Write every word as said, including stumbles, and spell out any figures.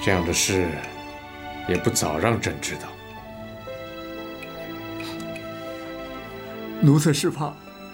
这样的事也不早让朕知道。 奴才是怕